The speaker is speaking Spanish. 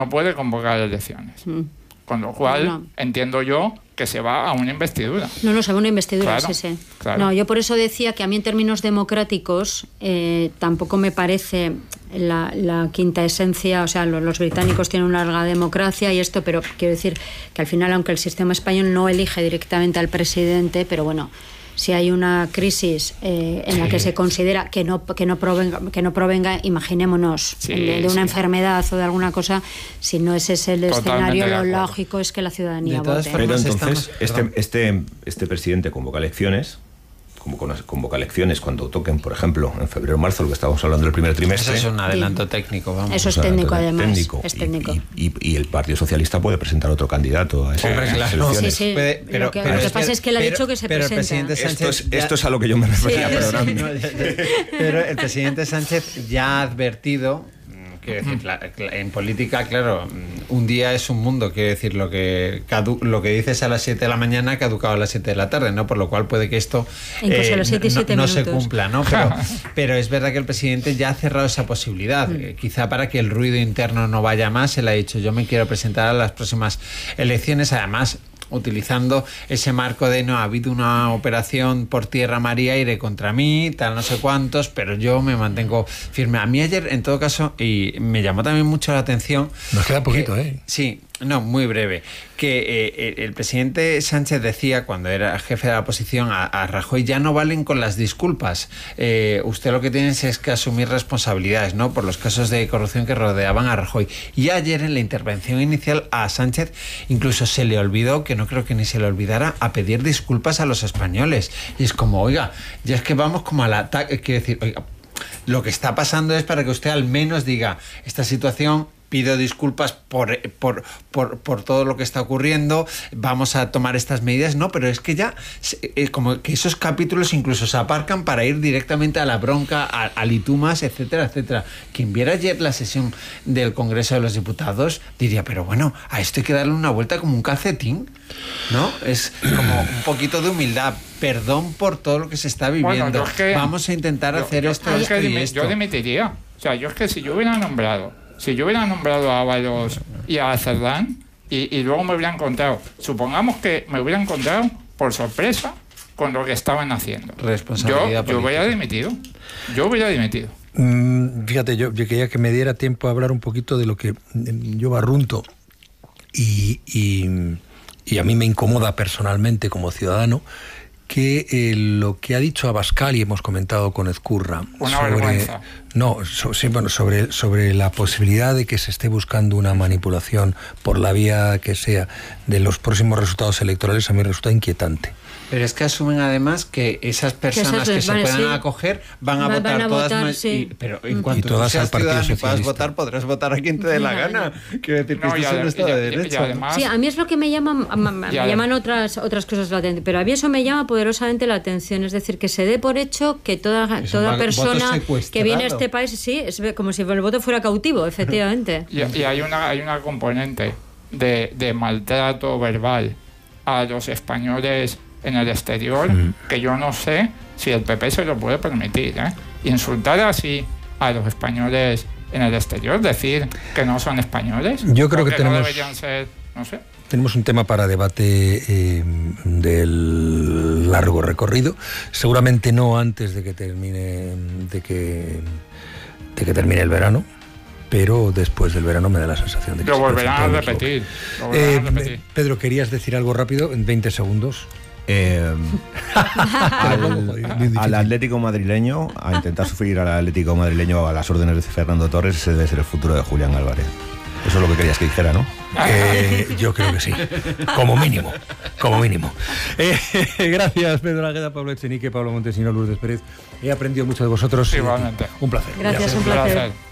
no puede convocar elecciones. Con lo cual, entiendo yo que se va a una investidura. No, se va a una investidura, claro, sí. Claro. No, yo por eso decía que a mí en términos democráticos tampoco me parece la quinta esencia, o sea, los británicos tienen una larga democracia y esto, pero quiero decir que al final, aunque el sistema español no elige directamente al presidente, pero bueno, si hay una crisis en la que se considera que no provenga, imaginémonos, de una enfermedad o de alguna cosa, si no ese es el escenario, lo lógico es que la ciudadanía vote. Pero entonces, este presidente convoca elecciones, cuando toquen, por ejemplo, en febrero o marzo, lo que estábamos hablando del primer trimestre. Eso es un adelanto técnico, vamos. Eso es técnico, además. Es técnico. Y el Partido Socialista puede presentar otro candidato a esas elecciones. Sí. Lo que pasa es que él ha dicho que se presenta. El presidente Sánchez esto es a lo que yo me refería. Pero el presidente Sánchez ya ha advertido. Quiero decir, en política, claro, un día es un mundo. Quiero decir, lo que dices a las 7 de la mañana ha caducado a las 7 de la tarde, ¿no? Por lo cual puede que esto incluso a las 7 y 7 no se cumpla, ¿no? Pero es verdad que el presidente ya ha cerrado esa posibilidad. Quizá para que el ruido interno no vaya más, él ha dicho, yo me quiero presentar a las próximas elecciones, además utilizando ese marco de no ha habido una operación por tierra, mar y aire contra mí, tal no sé cuántos, pero yo me mantengo firme. A mí ayer, en todo caso, y me llamó también mucho la atención... Nos queda poquito, Sí, no, muy breve. Que el presidente Sánchez decía, cuando era jefe de la oposición, a Rajoy, ya no valen con las disculpas. Usted lo que tiene es que asumir responsabilidades, ¿no? Por los casos de corrupción que rodeaban a Rajoy. Y ayer, en la intervención inicial, a Sánchez incluso se le olvidó, que no creo que ni se le olvidara, a pedir disculpas a los españoles. Y es como, oiga, ya es que vamos como al ataque. Quiero decir, oiga, lo que está pasando es para que usted al menos diga, esta situación... Pido disculpas por todo lo que está ocurriendo, vamos a tomar estas medidas. No, pero es que ya como que esos capítulos incluso se aparcan para ir directamente a la bronca, al y tú más, etcétera, etcétera. Quien viera ayer la sesión del Congreso de los Diputados diría, pero bueno, a esto hay que darle una vuelta como un calcetín, ¿no? Es como un poquito de humildad. Perdón por todo lo que se está viviendo. Bueno, vamos a intentar hacer esto y esto. Yo dimitiría. O sea, yo es que si yo hubiera nombrado a Ábalos y a Cerdán y luego me hubiera encontrado, supongamos que me hubiera encontrado por sorpresa con lo que estaban haciendo. Yo hubiera dimitido. Fíjate, yo quería que me diera tiempo a hablar un poquito de lo que yo barrunto y a mí me incomoda personalmente como ciudadano, que lo que ha dicho Abascal y hemos comentado con Ezcurra sobre la posibilidad de que se esté buscando una manipulación por la vía que sea de los próximos resultados electorales, a mí resulta inquietante. Pero es que asumen además que esas personas que se puedan acoger van a votar pero en cuanto tú seas ciudadano y puedas votar, podrás votar a quien te dé la gana. Quiero decir que esto es un Estado de Derecho. Además, sí, a mí es lo que me llaman otras cosas la atención, pero a mí eso me llama poderosamente la atención, es decir, que se dé por hecho que toda persona que viene a este país, sí, es como si el voto fuera cautivo, efectivamente. Y hay una componente de maltrato verbal a los españoles en el exterior, que yo no sé si el PP se lo puede permitir, insultar así a los españoles en el exterior, decir que no son españoles. Yo creo que no deberían ser, no sé. Tenemos un tema para debate del largo recorrido, seguramente no antes de que termine el verano, pero después del verano me da la sensación de que lo volverán a repetir. Pedro, ¿querías decir algo rápido en 20 segundos? Al Atlético madrileño, a intentar sufrir al Atlético madrileño a las órdenes de Fernando Torres, ese debe ser el futuro de Julián Álvarez. Eso es lo que querías que dijera, ¿no? Yo creo que sí, como mínimo. Gracias, Pedro Águeda, Pablo Echenique, Pablo Montesino, Lourdes Pérez. He aprendido mucho de vosotros. Igualmente. Un placer. Gracias, un placer.